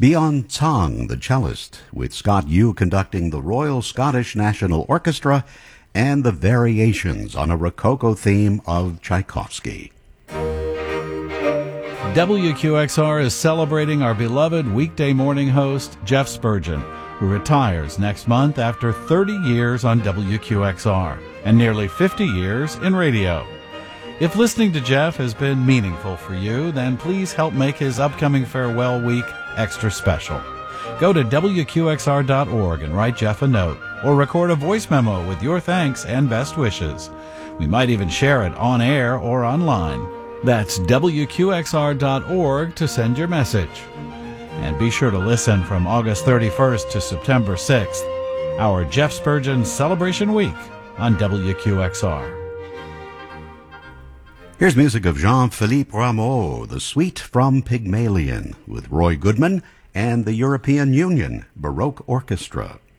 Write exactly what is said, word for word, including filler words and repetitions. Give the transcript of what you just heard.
Bjorn Tsang, the cellist, with Scott Yu conducting the Royal Scottish National Orchestra and the variations on a Rococo theme of Tchaikovsky. W Q X R is celebrating our beloved weekday morning host, Jeff Spurgeon, who retires next month after thirty years on W Q X R and nearly fifty years in radio. If listening to Jeff has been meaningful for you, then please help make his upcoming farewell week extra special. Go to W Q X R dot org and write Jeff a note, or record a voice memo with your thanks and best wishes. We might even share it on air or online. That's W Q X R dot org to send your message. And be sure to listen from August thirty-first to September sixth, our Jeff Spurgeon Celebration Week on W Q X R. Here's music of Jean-Philippe Rameau, the Suite from Pygmalion, with Roy Goodman and the European Union Baroque Orchestra.